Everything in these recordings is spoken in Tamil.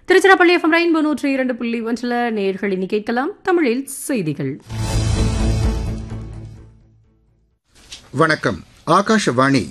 திருச்சிராப்பள்ளி எஃப்எம் ரெயின்போ 102.1 நேயர்கள் இனி கேட்கலாம் தமிழில் செய்திகள். வணக்கம். ஆகாஷவாணி.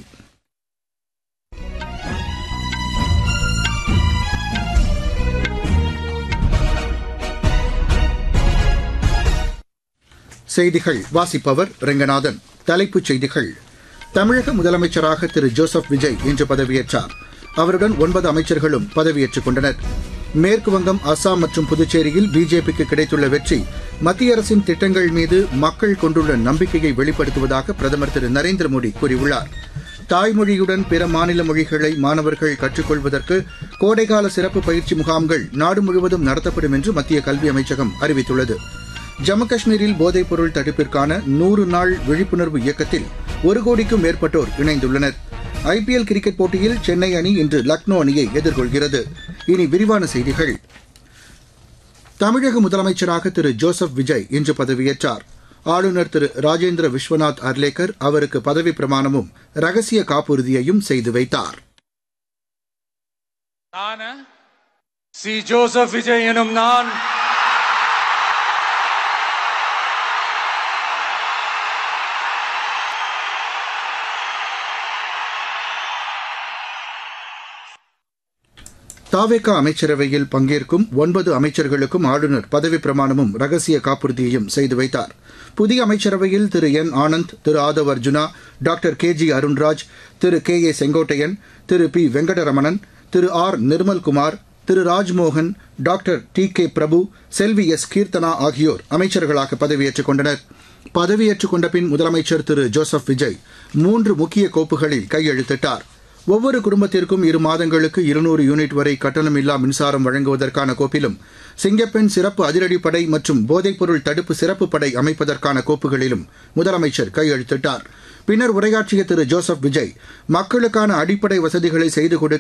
செய்திகள் வாசிப்பவர் ரெங்கநாதன். தலைப்புச் செய்திகள். தமிழக முதலமைச்சராக திரு ஜோசப் விஜய் இன்று பதவியேற்றார். அவருடன் 9 அமைச்சர்களும் பதவியேற்றுக் கொண்டனர். மேற்குவங்கம், அசாம் மற்றும் புதுச்சேரியில் பிஜேபிக்கு கிடைத்துள்ள வெற்றி மத்திய அரசின் திட்டங்கள் மீது மக்கள் கொண்டுள்ள நம்பிக்கையை வெளிப்படுத்துவதாக பிரதமர் திரு நரேந்திர மோடி கூறியுள்ளார். தாய்மொழியுடன் பிற மாநில மொழிகளை மாணவர்கள் கற்றுக்கொள்வதற்கு கோடைக்கால சிறப்பு பயிற்சி முகாம்கள் நாடு முழுவதும் நடத்தப்படும் என்று மத்திய கல்வி அமைச்சகம் அறிவித்துள்ளது. ஜம்மு காஷ்மீரில் போதைப்பொருள் தடுப்பிற்கான 100 நாள் விழிப்புணர்வு இயக்கத்தில் 1 கோடிக்கும் மேற்பட்டோர் இணைந்துள்ளனர். ஐபிஎல் கிரிக்கெட் போட்டியில் சென்னை அணி இன்று லக்னோ அணியை எதிர்கொள்கிறது. இனி விரிவான செய்திகள். தமிழக முதலமைச்சராக திரு ஜோசப் விஜய் இன்று பதவியேற்றார். ஆளுநர் திரு ராஜேந்திர விஸ்வநாத் அர்லேக்கர் அவருக்கு பதவி பிரமாணமும் ரகசிய காப்புறுதியையும் செய்து வைத்தார். ஜோசப் விஜய் எனும் நான் தாவேகா அமைச்சரவையில் பங்கேற்கும் 9 அமைச்சர்களுக்கும் ஆளுநர் பதவி பிரமாணமும் ரகசிய காப்புறுதியையும் செய்து வைத்தார். புதிய அமைச்சரவையில் திரு என் ஆனந்த், திரு ஆதவ் அர்ஜுனா, டாக்டர் KG அருண்ராஜ், திரு KA செங்கோட்டையன், திரு P வெங்கடரமணன், திரு R நிர்மல்குமார், திரு ராஜ்மோகன், டாக்டர் TK பிரபு, செல்வி S கீர்த்தனா ஆகியோர் அமைச்சர்களாக பதவியேற்றுக் கொண்டனர். பதவியேற்றுக் கொண்ட பின் முதலமைச்சர் திரு ஜோசப் விஜய் 3 முக்கிய கோப்புகளில் கையெழுத்திட்டார். ஒவ்வொரு குடும்பத்திற்கும் 2 மாதங்களுக்கு 200 யூனிட் வரை கட்டணமில்லா மின்சாரம் வழங்குவதற்கான கோப்பிலும், சிங்கப்பெண் சிறப்பு அதிரடிப்படை மற்றும் போதைப்பொருள் தடுப்பு சிறப்பு படை அமைப்பதற்கான கோப்புகளிலும் முதலமைச்சர் கையெழுத்திட்டார். பின்னர் உரையாற்றிய திரு ஜோசப் விஜய் மக்களுக்கான அடிப்படை வசதிகளை செய்து கொடுக்க